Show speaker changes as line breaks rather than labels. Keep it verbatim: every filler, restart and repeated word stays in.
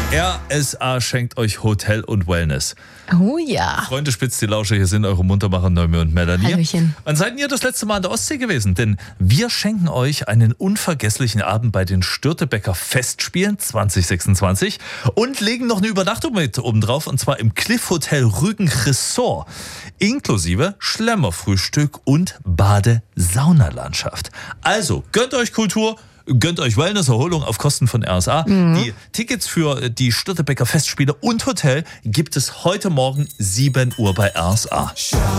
R S A schenkt euch Hotel und Wellness.
Oh ja.
Freunde, spitzt die Lauscher, hier sind eure Muntermacher Neumi und Melanie.
Hallöchen.
Wann seid ihr das letzte Mal an der Ostsee gewesen? Denn wir schenken euch einen unvergesslichen Abend bei den Störtebeker Festspielen zwanzig sechsundzwanzig und legen noch eine Übernachtung mit obendrauf, und zwar im Cliff Hotel Rügen Resort, inklusive Schlemmerfrühstück und Bade-Saunalandschaft. Also, gönnt euch Kultur, gönnt euch Wellness, Erholung auf Kosten von R S A. Mhm. Die Tickets für die Störtebeker Festspiele und Hotel gibt es heute Morgen sieben Uhr bei R S A.